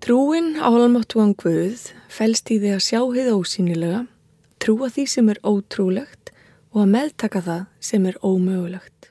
Trúin á almáttugan Guð felst í því að sjá hið ósýnilega, trúa því sem er ótrúlegt og að meðtaka það sem er ómögulegt.